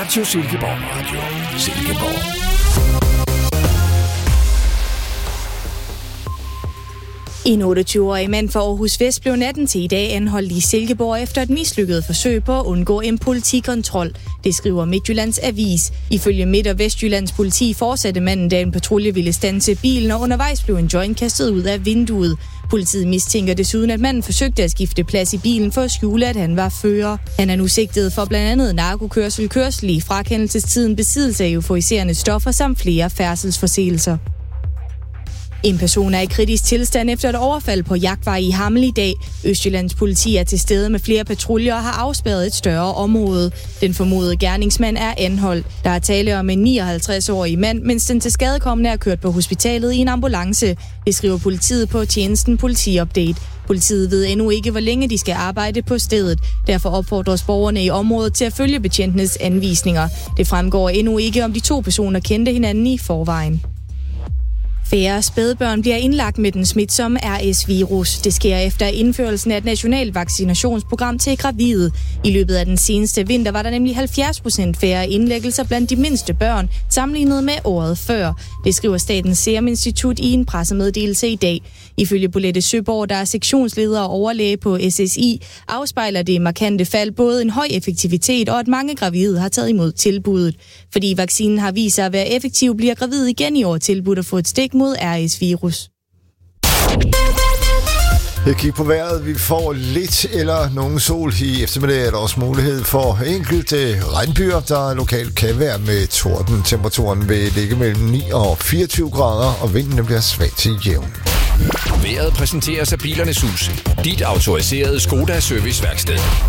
Radio Silkeborg. Radio Silkeborg. En 28-årig mand fra Aarhus Vest blev natten til i dag anholdt i Silkeborg efter et mislykket forsøg på at undgå en politikontrol. Det skriver Midtjyllands Avis. Ifølge Midt- og Vestjyllands politi fortsatte manden, da en patrulje ville standse bilen, og undervejs blev en joint kastet ud af vinduet. Politiet mistænker desuden, at manden forsøgte at skifte plads i bilen for at skjule, at han var fører. Han er nu sigtet for blandt andet narkokørsel, kørsel i frakendelsestiden, besiddelse af euforiserende stoffer samt flere færdselsforseelser. En person er i kritisk tilstand efter et overfald på Jagtvej i Hammel i dag. Østjyllands politi er til stede med flere patruljer og har afspærret et større område. Den formodede gerningsmand er anholdt. Der er tale om en 59-årig mand, mens den tilskadekomne er kørt på hospitalet i en ambulance. Det skriver politiet på tjenesten Politiupdate. Politiet ved endnu ikke, hvor længe de skal arbejde på stedet. Derfor opfordres borgerne i området til at følge betjentenes anvisninger. Det fremgår endnu ikke, om de to personer kendte hinanden i forvejen. Færre spædbørn bliver indlagt med den smitsomme RS-virus. Det sker efter indførelsen af et nationalt vaccinationsprogram til gravide. I løbet af den seneste vinter var der nemlig 70% færre indlæggelser blandt de mindste børn, sammenlignet med året før. Det skriver Statens Serum Institut i en pressemeddelelse i dag. Ifølge Bolette Søborg, der er sektionsleder og overlæge på SSI, afspejler det markante fald både en høj effektivitet og at mange gravide har taget imod tilbuddet. Fordi vaccinen har vist sig at være effektiv, bliver gravide igen i år tilbudt at få et stik mod RS-virus. Jeg kigger på vejret. Vi får lidt eller nogen sol i eftermiddag. Er der også mulighed for enkelte regnbyer, der lokalt kan være med torden. Temperaturen vil ligge mellem 9 og 24 grader, og vinden bliver svag til jævn. Vejret præsenteres af Bilernes Hus. Dit autoriserede Skoda serviceværksted.